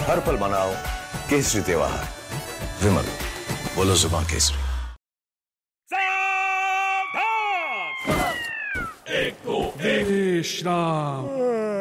हर पल मनाओ केसरी त्योहार। विमल, बोलो जुबान केसरी। एक तो एक। श्राम